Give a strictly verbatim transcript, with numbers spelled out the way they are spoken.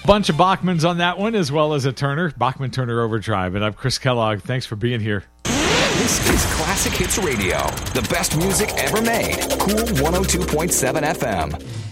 Bunch of Bachmans on that one, as well as a Turner, Bachman Turner Overdrive. And I'm Chris Kellogg. Thanks for being here. This is Classic Hits Radio, the best music ever made. Cool one oh two point seven F M.